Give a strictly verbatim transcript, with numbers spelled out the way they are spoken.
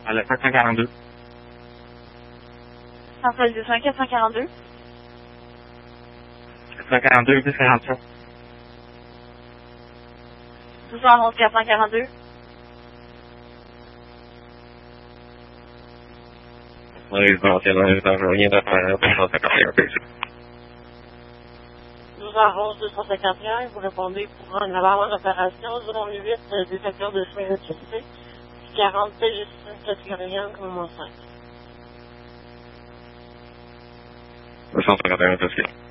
À la cinq cent quarante-deux. Centrale deux cent quatre cent quarante-deux. quatre cent quarante-deux, dix quarante-sept. deux cent onze quatre cent quarante-deux. Oui, bon, c'est là, je rien de faire, deux cent cinquante et un, peu. douze cent onze deux cent cinquante et un, vous répondez pour un avant d'opération, zéro huit, des facteurs de soins d'électricité, quarante P G six catégorienne, comme cinq. deux cent cinquante et un,